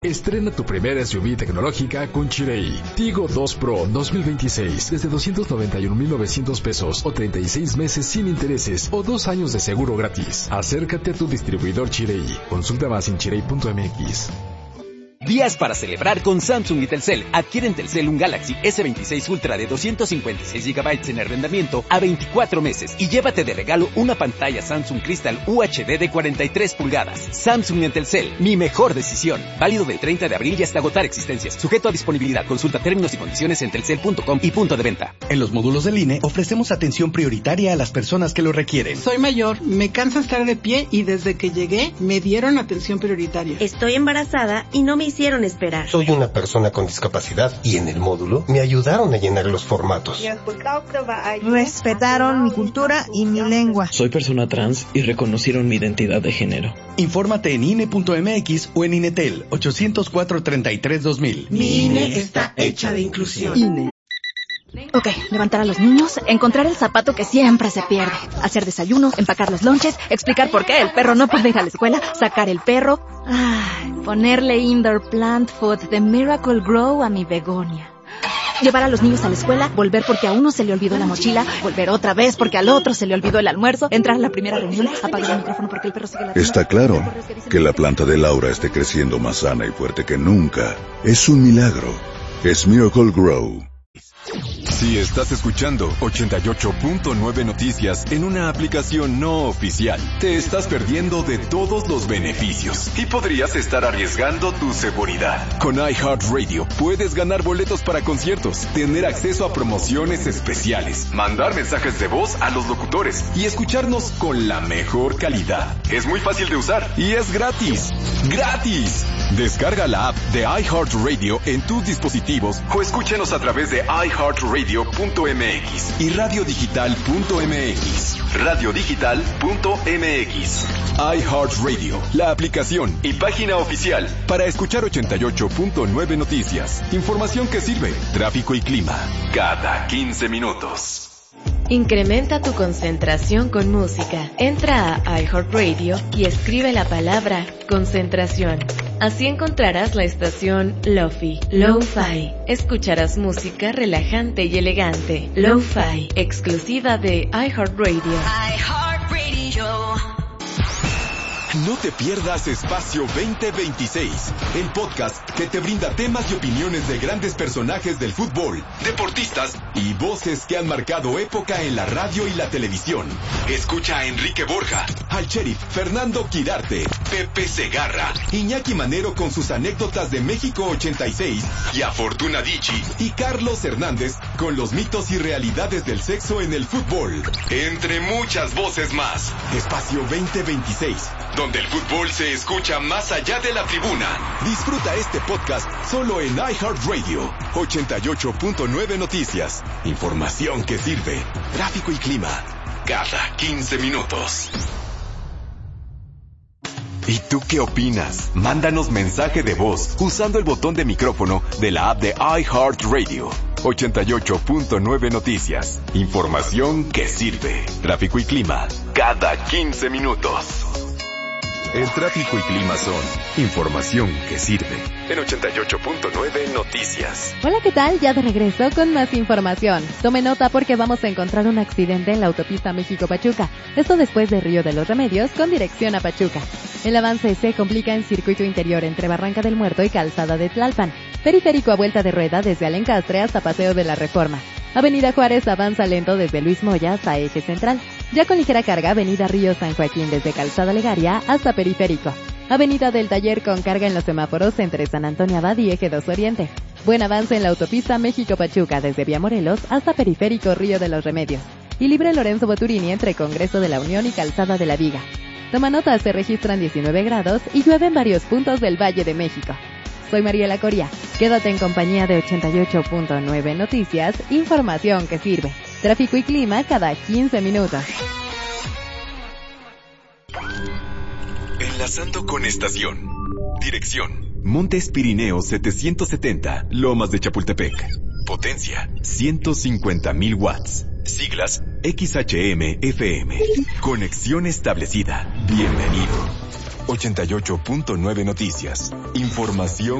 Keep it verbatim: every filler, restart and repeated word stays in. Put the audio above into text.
Estrena tu primera S U V tecnológica con Chery. Tigo dos Pro dos mil veintiséis desde doscientos noventa y un mil novecientos pesos o treinta y seis meses sin intereses o dos años de seguro gratis. Acércate a tu distribuidor Chery. Consulta más en chery punto m x. Días para celebrar con Samsung y Telcel. Adquiere en Telcel un Galaxy ese veintiséis Ultra de doscientos cincuenta y seis gigabytes en arrendamiento a veinticuatro meses y llévate de regalo una pantalla Samsung Crystal U H D de cuarenta y tres pulgadas. Samsung en Telcel, mi mejor decisión. Válido del treinta de abril y hasta agotar existencias. Sujeto a disponibilidad. Consulta términos y condiciones en telcel punto com y punto de venta. En los módulos del I N E ofrecemos atención prioritaria a las personas que lo requieren. Soy mayor, me cansa estar de pie y desde que llegué me dieron atención prioritaria. Estoy embarazada y no me hicieron esperar. Soy una persona con discapacidad y en el módulo me ayudaron a llenar los formatos. Respetaron mi cultura y mi lengua. Soy persona trans y reconocieron mi identidad de género. Infórmate en I N E punto m x o en Inetel ochocientos cuatro treinta y tres dos mil. Mi I N E está hecha de inclusión. I N E. Ok, levantar a los niños, encontrar el zapato que siempre se pierde, hacer desayuno, empacar los lonches, explicar por qué el perro no puede ir a la escuela, sacar el perro, ay, ponerle indoor plant food de Miracle Grow a mi begonia. Llevar a los niños a la escuela, volver porque a uno se le olvidó la mochila, volver otra vez porque al otro se le olvidó el almuerzo, entrar a la primera reunión, apagar el micrófono porque el perro sigue la... Está claro que la planta de Laura esté creciendo más sana y fuerte que nunca. Es un milagro. Es Miracle Grow. Si estás escuchando ochenta y ocho punto nueve Noticias en una aplicación no oficial, te estás perdiendo de todos los beneficios y podrías estar arriesgando tu seguridad. Con iHeartRadio puedes ganar boletos para conciertos, tener acceso a promociones especiales, mandar mensajes de voz a los locutores y escucharnos con la mejor calidad. Es muy fácil de usar y es gratis. ¡Gratis! Descarga la app de iHeartRadio en tus dispositivos o escúchanos a través de iHeartRadio punto m x y radiodigital punto m x. radiodigital punto m x. iHeartRadio, la aplicación y página oficial para escuchar ochenta y ocho punto nueve Noticias. Información que sirve. Tráfico y clima cada quince minutos. Incrementa tu concentración con música. Entra a iHeartRadio y escribe la palabra concentración. Así encontrarás la estación Lo-Fi, Lo-Fi. Escucharás música relajante y elegante. Lo-Fi, exclusiva de iHeartRadio. iHeartRadio. No te pierdas Espacio veinte veintiséis, el podcast que te brinda temas y opiniones de grandes personajes del fútbol, deportistas y voces que han marcado época en la radio y la televisión. Escucha a Enrique Borja, al sheriff Fernando Quirarte, Pepe Segarra, Iñaki Manero con sus anécdotas de México ochenta y seis y a Fortuna Dicci y Carlos Hernández con los mitos y realidades del sexo en el fútbol. Entre muchas voces más. Espacio veinte veintiséis, donde el fútbol se escucha más allá de la tribuna. Disfruta este podcast solo en iHeartRadio. ochenta y ocho punto nueve Noticias. Información que sirve. Tráfico y clima cada quince minutos. ¿Y tú qué opinas? Mándanos mensaje de voz usando el botón de micrófono de la app de iHeartRadio. ochenta y ocho punto nueve Noticias. Información que sirve. Tráfico y clima cada quince minutos. El tráfico y clima son información que sirve. En ochenta y ocho punto nueve Noticias. Hola, ¿qué tal? Ya de regreso con más información. Tome nota porque vamos a encontrar un accidente en la autopista México-Pachuca. Esto después de Río de los Remedios con dirección a Pachuca. El avance se complica en circuito interior entre Barranca del Muerto y Calzada de Tlalpan. Periférico a vuelta de rueda desde Alencastre hasta Paseo de la Reforma. Avenida Juárez avanza lento desde Luis Moya hasta Eje Central. Ya con ligera carga, Avenida Río San Joaquín desde Calzada Legaria hasta Periférico. Avenida del Taller con carga en los semáforos entre San Antonio Abad y Eje dos Oriente. Buen avance en la autopista México-Pachuca desde Vía Morelos hasta Periférico Río de los Remedios. Y libre Lorenzo Boturini entre Congreso de la Unión y Calzada de la Viga. Toma nota, se registran diecinueve grados y llueve en varios puntos del Valle de México. Soy Mariela Coria. Quédate en compañía de ochenta y ocho punto nueve Noticias, información que sirve. Tráfico y clima cada quince minutos. Enlazando con estación. Dirección: Montes Pirineos setecientos setenta, Lomas de Chapultepec. Potencia: ciento cincuenta mil watts. Siglas: X H M F M. Conexión establecida. Bienvenido. ochenta y ocho punto nueve Noticias. Información